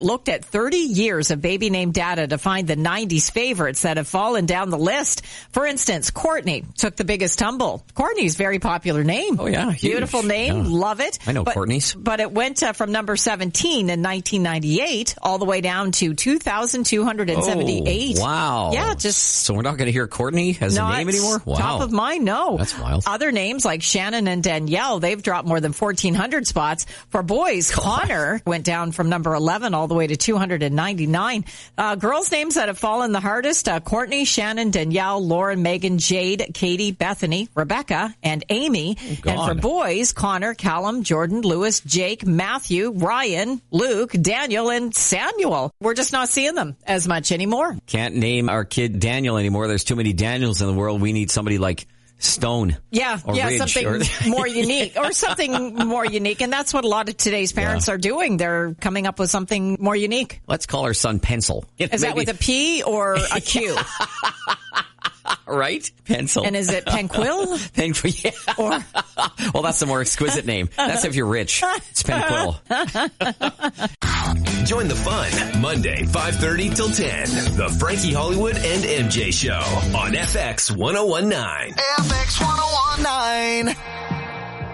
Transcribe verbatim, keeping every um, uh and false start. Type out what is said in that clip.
looked at thirty years of baby name data to find the nineties favorites that have fallen down the list. For instance, Courtney took the biggest tumble. Courtney's a very popular name. Oh, yeah. Huge. Beautiful name. Yeah. Love it. I know but, Courtney's. But it went uh, from number seventeen in nineteen ninety-eight all the way down to two thousand two hundred seventy-eight. Oh, wow. Yeah, just... So we're not going to hear Courtney as a name anymore? Wow. Top of mind, no. That's wild. Other names like Shannon and Danielle, they've dropped more than fourteen hundred spots. For boys, God. Connor went down from number eleven all the way to two hundred ninety-nine. Uh, girls' names that have fallen the hardest, uh, Courtney, Shannon, Danielle, Lauren, Megan, Jade, Katie, Bethany, Rebecca, and Amy. Oh, and for boys, Connor, Callum, Jordan, Lewis, Jake, Matthew, Ryan, Luke, Daniel, and Samuel. We're just not seeing them as much anymore. Can't name our kid Daniel anymore. There's too many Daniels in the world. We need somebody like Stone. Yeah, yeah, Ridge, something or... more unique or something more unique. And that's what a lot of today's parents yeah. are doing. They're coming up with something more unique. Let's call our son Pencil. Is Maybe. that with a P or a Q? Right? Pencil. And is it Penquill? Penquill, yeah. Or... well, that's the more exquisite name. That's if you're rich. It's Penquill. Join the fun Monday, five thirty till ten. The Frankie Hollywood and M J Show on F X one oh one nine. F X one oh one nine.